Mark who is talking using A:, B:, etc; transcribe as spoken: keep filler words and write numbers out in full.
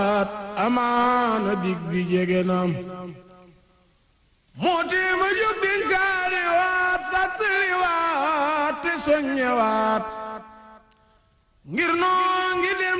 A: amaana dig bi jege nam moo tee ma jóg dénkaane waat fàttali waat te soññe waat ngir noo ngi dem